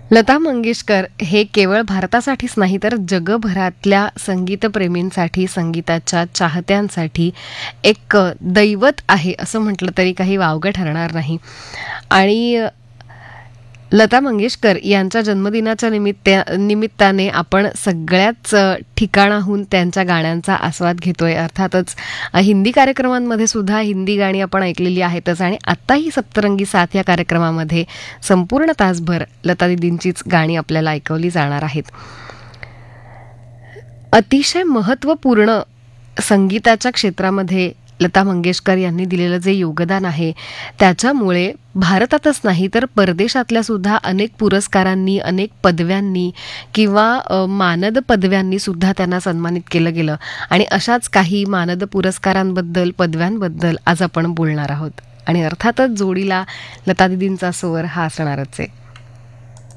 लता मंगेशकर हे केवळ भारतासाठीच नाही तर जगभरातल्या संगीतप्रेमींसाठी, संगीताच्या चाहत्यांसाठी एक दैवत आहे असं म्हटलं तरी काही वावगं ठरणार नाही. आणि लता मंगेशकर यांच्या जन्मदिनाच्या निमित्ताने आपण सगळ्याच ठिकाणाहून त्यांच्या गाण्यांचा आस्वाद घेतोय. अर्थातच हिंदी कार्यक्रमांमध्ये सुद्धा हिंदी गाणी आपण ऐकलेली आहेतच आणि आत्ताही सप्तरंगी साथ या कार्यक्रमामध्ये संपूर्ण तासभर लता दीदींचीच गाणी आपल्याला ऐकवली जाणार आहेत. अतिशय महत्त्वपूर्ण संगीताच्या क्षेत्रामध्ये लता मंगेशकर यांनी दिलेलं जे योगदान आहे त्याच्यामुळे भारतातच नाही तर परदेशातल्या सुद्धा अनेक पुरस्कारांनी, अनेक पदव्यांनी किंवा मानद पदव्यांनी सुद्धा त्यांना सन्मानित केलं गेलं. आणि अशाच काही मानद पुरस्कारांबद्दल, पदव्यांबद्दल आज आपण बोलणार आहोत. आणि अर्थातच जोडीला लता दीदींचा स्वर हा असणारच आहे.